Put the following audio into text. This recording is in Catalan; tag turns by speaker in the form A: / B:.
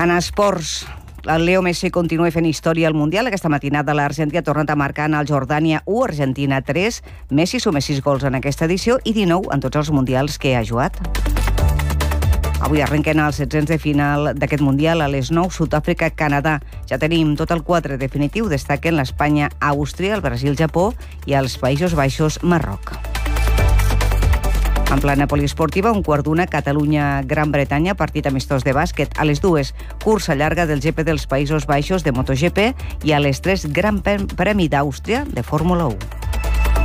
A: En esports, el Leo Messi continua fent història al Mundial. Aquesta matinada l'Argentina ha tornat a marcar en el Jordània 1, Argentina 3. Messi suma 6 gols en aquesta edició i 19 en tots els Mundials que ha jugat. Avui arrenquen els 16 de final d'aquest Mundial a les 9, Sud-àfrica, Canadà. Ja tenim tot el quadre definitiu. Destaquen l'Espanya, Àustria, el Brasil, Japó i els Països Baixos, Marroc. En plana poliesportiva, un quart d'una, Catalunya, Gran Bretanya, partit amistós de bàsquet. A les 2, cursa llarga del GP dels Països Baixos de MotoGP i a les 3, Gran Premi d'Àustria de Fórmula 1.